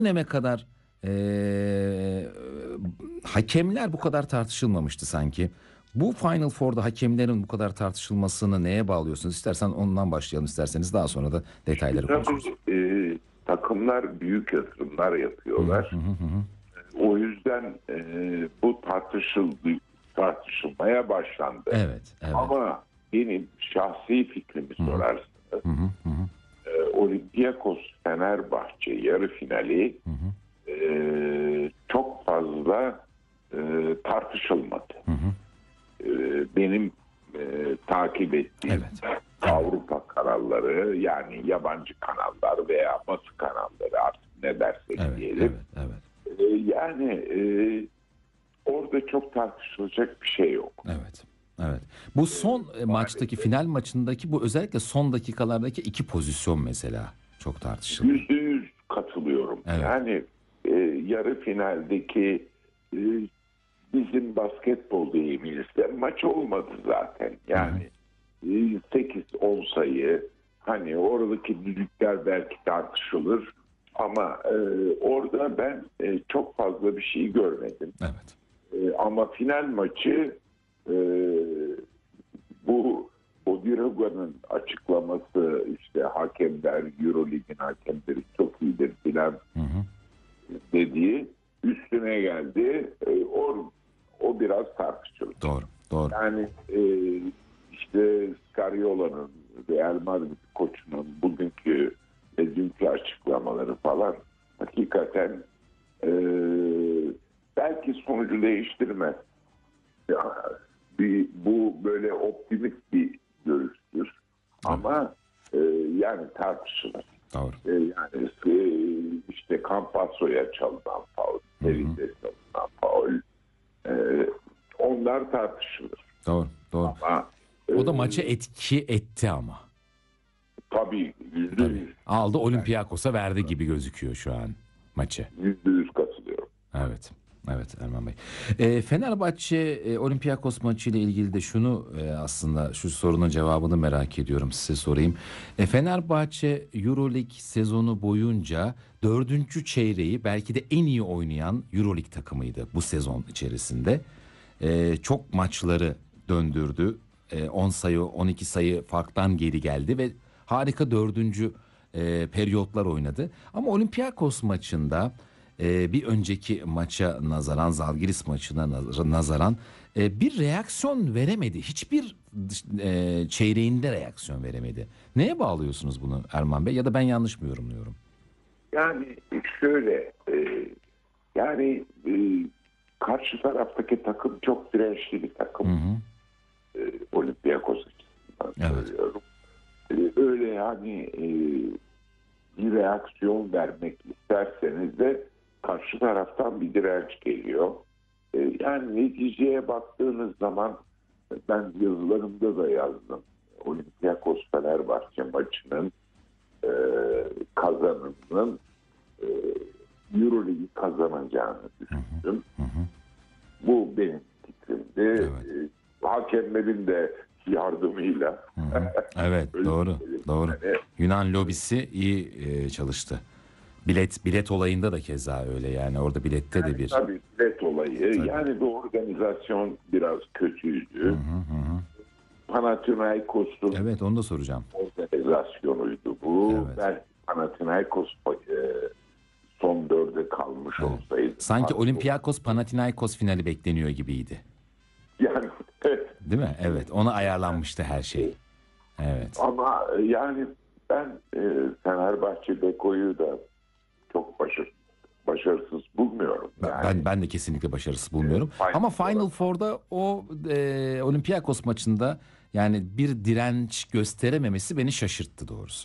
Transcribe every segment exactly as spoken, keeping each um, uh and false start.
döneme kadar eee, hakemler bu kadar tartışılmamıştı sanki. Bu Final Four'da hakemlerin bu kadar tartışılmasını neye bağlıyorsunuz? İstersen ondan başlayalım, isterseniz daha sonra da detayları konuşuruz. Tabii e, takımlar büyük yatırımlar Hı hı yapıyorlar. hı hı. O yüzden e, bu tartışıldı, tartışılmaya başlandı. Evet, evet. Ama benim şahsi fikrimi sorarsanız Hı hı hı hı. e, Olympiakos Fenerbahçe yarı finali Hı hı. e, çok fazla e, tartışılmadı. Hı hı. E, benim e, takip ettiğim Evet. Avrupa kanalları, yani yabancı kanallar veya Batı kanalları, artık ne dersek Evet, diyelim. evet, evet. E, yani e, orada çok tartışılacak bir şey yok. Evet. Evet. Bu son e, maçtaki, final maçındaki bu özellikle son dakikalardaki iki pozisyon mesela çok tartışıldı. Yüzde yüz katılıyorum. Evet. Yani e, yarı finaldeki e, bizim basketbol deyimizde maç olmadı zaten. Yani sekiz on sayı, hani oradaki düdükler belki tartışılır ama e, orada ben e, çok fazla bir şey görmedim. Evet. E, ama final maçı e, bu Odiroga'nın açıklaması, işte hakemler, Euroleague'in hakemleri çok iyidir filan Hı hı. dediği üstüne geldi. E, o, o biraz tartışılır. Doğru. Doğru. Yani e, işte Scariola'nın, Real Madrid koçunun bugünkü ve dünkü açıklamaları falan hakikaten e, belki sonucu değiştirmez. Ya, bir, bu böyle optimist bir görüştür. Ama e, yani tartışılır. Doğru. E, yani e, işte Campazzo'ya çalınan faul, David'e çalınan faul, e, onlar tartışılır. Doğru. Doğru. Ama e, O da maça etki etti ama. tabii yüzde Tabii. yüz, Aldı, Olympiakos'a verdi gibi gözüküyor şu an maçı. yüzde yüz katılıyorum. Evet. Evet Erman Bey. E, Fenerbahçe e, Olympiakos maçı ile ilgili de şunu e, aslında şu sorunun cevabını merak ediyorum, size sorayım. E, Fenerbahçe Euroleague sezonu boyunca dördüncü çeyreği belki de en iyi oynayan Euroleague takımıydı bu sezon içerisinde. E, çok maçları döndürdü. E, on sayı on iki sayı farktan geri geldi ve harika dördüncü e, periyotlar oynadı. Ama Olympiakos maçında e, bir önceki maça nazaran, Zalgiris maçına naz- nazaran e, bir reaksiyon veremedi. Hiçbir e, çeyreğinde reaksiyon veremedi. Neye bağlıyorsunuz bunu Erman Bey, ya da ben yanlış mı yorumluyorum? Yani şöyle e, yani e, karşı taraftaki takım çok dirençli bir takım. Hı hı. E, Olympiakos açısından Evet. söylüyorum. E, öyle yani e, bir reaksiyon vermek isterseniz de karşı taraftan bir direnç geliyor. E, yani neticeye baktığınız zaman ben yazılarımda da yazdım. Olympiakos Fenerbahçe maçının e, kazanımının e, Euroleague'i kazanacağını düşündüm. Hı hı. Bu benim fikrimdi. Evet. E, hakemlerin de yardımıyla. Hı hı. Evet, Öyle doğru, söyleyeyim. doğru. Yani, Yunan lobisi iyi e, çalıştı. Bilet bilet olayında da keza öyle, yani orada bilette de yani bir. tabii bilet olayı. Tabii. Yani bu organizasyon biraz kötüydü. Hı hı hı. Panathinaikos'un Evet, onu da soracağım. organizasyonuydu bu. Evet. Belki Panathinaikos e, son dörde kalmış Evet. olsaydı. Sanki farklı olur. Olympiakos Panathinaikos finali bekleniyor gibiydi. Yani evet. Değil mi? Evet, ona ayarlanmıştı her şey. Evet. Ama yani ben e, Fenerbahçe Beko'yu da çok başarı, başarısız bulmuyorum. Ben Yani ben ben de kesinlikle başarısız bulmuyorum. Final Ama Final Four'a Four'da o e, Olympiakos maçında yani bir direnç gösterememesi beni şaşırttı doğrusu.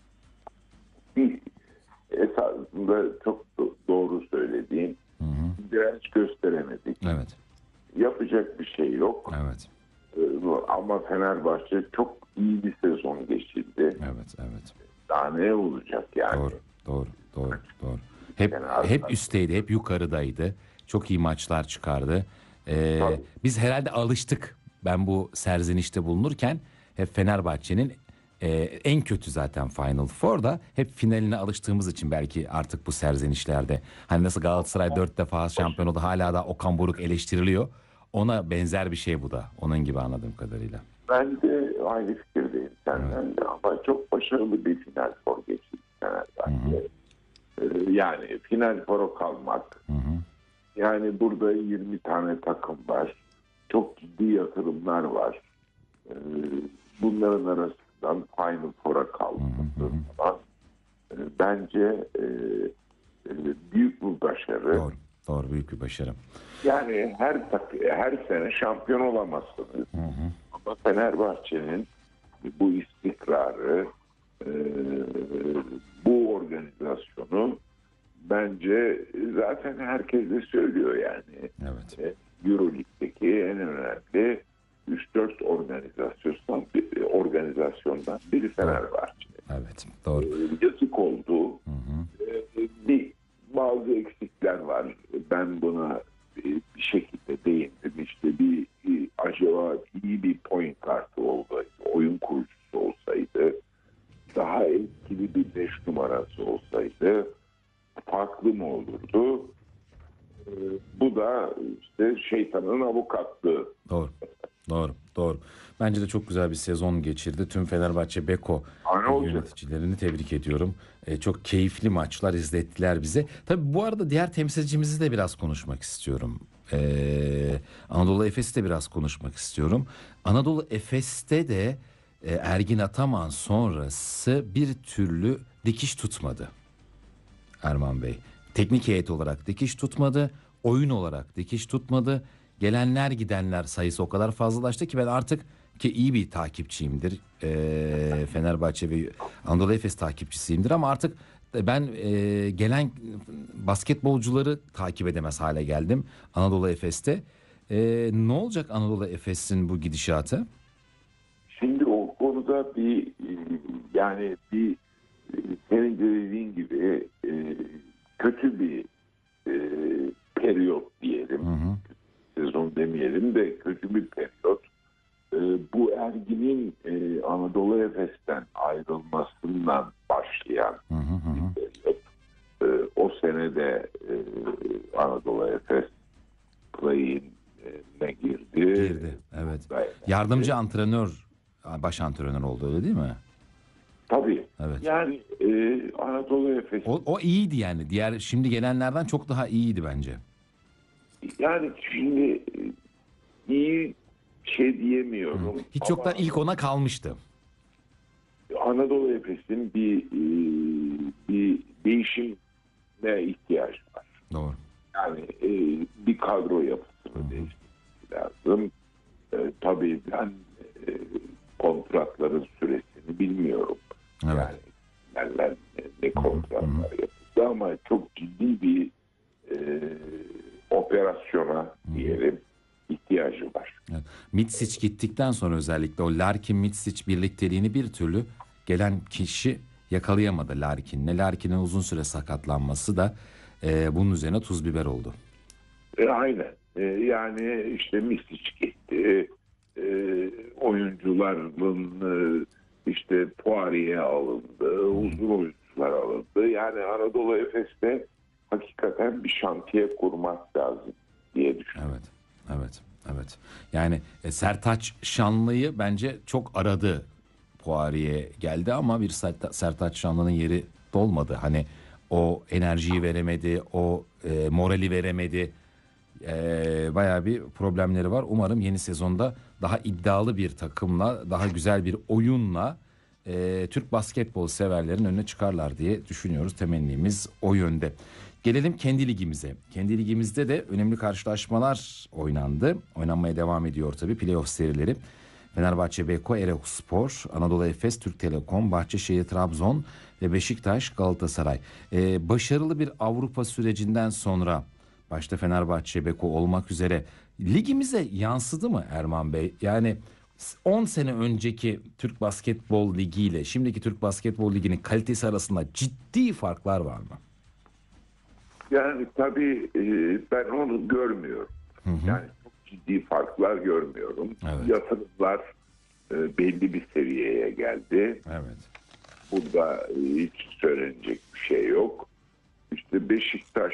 bir esasında çok do- doğru söylediğin, Hı hı. direnç gösteremedik. Evet. Yapacak bir şey yok. Evet. E, ama Fenerbahçe çok iyi bir sezon geçirdi. Evet, evet. Daha ne olacak yani? Doğru, doğru, doğru, doğru. Hep hep üstteydi, hep yukarıdaydı. Çok iyi maçlar çıkardı. Ee, Tabii. biz herhalde alıştık. Ben bu serzenişte bulunurken hep Fenerbahçe'nin Ee, en kötü zaten Final Four'da hep finaline alıştığımız için belki artık bu serzenişlerde hani nasıl Galatasaray dört defa şampiyon oldu hala da Okan Buruk eleştiriliyor. Ona benzer bir şey bu da. Onun gibi anladığım kadarıyla. Ben de aynı fikirdeyim senden de ama çok başarılı bir Final Four geçti Fenerbahçe. Ee, yani Final Four'a kalmak. Hı hı. Yani burada yirmi tane takım var. Çok ciddi yatırımlar var. Ee, bunların arasından Final Four'a kalması falan. Ee, bence e, e, büyük bir başarı. Doğru. Doğru. Büyük bir başarı. Yani her tak her sene şampiyon olamazsınız. Hı hı. Ama Fenerbahçe'nin bu istikrarı, e, bu organizasyonu bence zaten herkes de söylüyor yani. Evet. E, Euroleague'deki en önemli üç dört organizasyondan, organizasyondan biri Fenerbahçe. Evet. Doğru. E, yazık oldu. Hı hı. E, bir bazı eksikler var. Ben buna e, bir şekilde değindim. İşte bir e, acaba iyi bir point kartı olsaydı, oyun kurucusu olsaydı, daha etkili bir beş numarası olsaydı farklı mı olurdu? E, bu da işte şeytanın avukatlığı. Doğru. Doğru. Doğru. Bence de çok güzel bir sezon geçirdi. Tüm Fenerbahçe Beko Hani olacak? yöneticilerini tebrik ediyorum. Ee, çok keyifli maçlar izlettiler bize. Tabii bu arada diğer temsilcimizi de biraz konuşmak istiyorum. Ee, Anadolu Efes'i de biraz konuşmak istiyorum. Anadolu Efes'te de e, Ergin Ataman sonrası bir türlü dikiş tutmadı. Erman Bey. Teknik heyet olarak dikiş tutmadı. Oyun olarak dikiş tutmadı. Gelenler gidenler sayısı o kadar fazlalaştı ki ben artık ki iyi bir takipçiyimdir. Ee, Fenerbahçe ve Anadolu Efes takipçisiyimdir ama artık ben e, gelen basketbolcuları takip edemez hale geldim Anadolu Efes'te. Ee, ne olacak Anadolu Efes'in bu gidişatı? Şimdi o konuda bir e, yani bir e, senin de dediğin gibi e, kötü bir e, periyot diyelim. Hı hı. Sezon demeyelim de kötü bir periyot. E, bu Ergin'in e, Anadolu Efes'ten ayrılmasından başlayan Hı hı hı. bir periyot. E, o sene de e, Anadolu Efes play-in'e girdi. Girdi. Evet. Yardımcı antrenör, baş antrenör oldu öyle değil mi? Tabii. Evet. Yani e, Anadolu Efes O, o iyiydi yani. Diğer şimdi gelenlerden çok daha iyiydi bence. yani şimdi e, iyi şey diyemiyorum. Hiç ama yoktan ilk ona kalmıştı. Anadolu Efes'in bir e, bir değişime ihtiyacı var. Doğru. Yani e, bir kadro yapısını değiştirmesi lazım. E, tabii ben e, kontratların süresini bilmiyorum. Evet. Yani neler ne, ne kontratlar yapıldı ama çok ciddi bir e, operasyona diyelim ihtiyacı var. Evet. Mitsic gittikten sonra özellikle o Larkin Mitsic birlikteliğini bir türlü gelen kişi yakalayamadı Larkin'le. Larkin'in uzun süre sakatlanması da e, bunun üzerine tuz biber oldu. E, aynen. E, yani işte Misic gitti. E, oyuncuların e, işte Poirier alındı. Uzun oyuncular alındı. Yani Anadolu Efes'te hakikaten bir şantiye kurmak lazım diye düşünüyorum. Evet. Evet. Evet. Yani e, Sertaç Şanlı'yı bence çok aradı. Poirier geldi ama bir Serta- Sertaç Şanlı'nın yeri dolmadı. Hani o enerjiyi veremedi, o e, morali veremedi. E, bayağı bir problemleri var. Umarım yeni sezonda daha iddialı bir takımla, daha güzel bir oyunla e, Türk basketbol severlerin önüne çıkarlar diye düşünüyoruz. Temennimiz o yönde. Gelelim kendi ligimize. Kendi ligimizde de önemli karşılaşmalar oynandı. Oynanmaya devam ediyor tabii playoff serileri. Fenerbahçe Beko, Ereğlispor, Anadolu Efes, Türk Telekom, Bahçeşehir, Trabzon ve Beşiktaş, Galatasaray. Ee, başarılı bir Avrupa sürecinden sonra başta Fenerbahçe Beko olmak üzere ligimize yansıdı mı Erman Bey? Yani on sene önceki Türk Basketbol Ligi ile şimdiki Türk Basketbol Ligi'nin kalitesi arasında ciddi farklar var mı? Yani tabii e, ben onu görmüyorum. Hı hı. Yani çok ciddi farklar görmüyorum. Evet. Yatırımlar e, belli bir seviyeye geldi. Evet. Burada e, hiç söylenecek bir şey yok. İşte Beşiktaş